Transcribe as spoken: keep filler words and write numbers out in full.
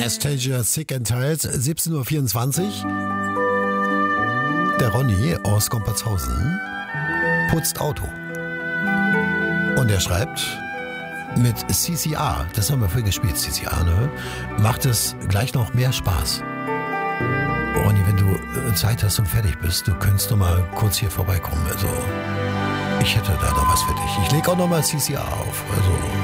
Anastasia Sick and Tired, siebzehn Uhr vierundzwanzig. Der Ronny aus Gompertshausen putzt Auto. Und er schreibt, mit C C R, das haben wir vorhin gespielt, C C R, ne? Macht es gleich noch mehr Spaß. Ronny, wenn du Zeit hast und fertig bist, du könntest noch mal kurz hier vorbeikommen. Also, ich hätte da noch was für dich. Ich lege auch noch mal C C R auf. Also